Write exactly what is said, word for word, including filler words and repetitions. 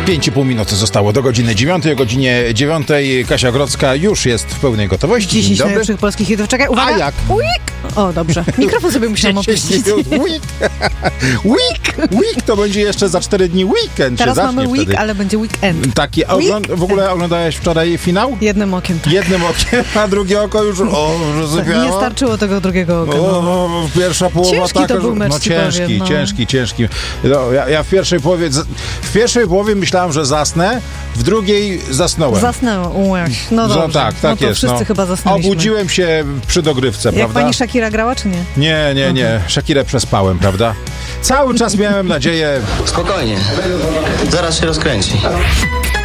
pięć i pół minuty zostało do godziny dziewiątej. O godzinie dziewiątej Kasia Grodzka już jest w pełnej gotowości. Dzień dziesięć dobry. najlepszych polskich hitów. Czekaj, uwaga. A jak? Week. O, dobrze. Mikrofon sobie musiałam opuścić. Week. Week. Week to będzie jeszcze za cztery dni weekend. Teraz się mamy week, wtedy. ale będzie weekend. Taki, ogląd- w ogóle oglądałeś wczoraj finał? Jednym okiem. Tak. Jednym okiem, a drugie oko już o, rozsypiało. Nie starczyło tego drugiego oka. O, No. o, pierwsza połowa Ciężki taka, to był że- mecz, no ci ciężki, powiem, no. ciężki, ciężki. No, ja, ja w pierwszej połowie w pierwszej połowie myślałem, że zasnę, w drugiej zasnąłem. Zasnęłaś. No Że dobrze. tak, tak no to jest. wszyscy no. chyba zasnęliśmy. Obudziłem się przy dogrywce, Jak prawda? pani Shakira grała, czy nie? Nie, nie, nie. Shakirę przespałem, prawda? Cały czas miałem nadzieję. Spokojnie, zaraz się rozkręci.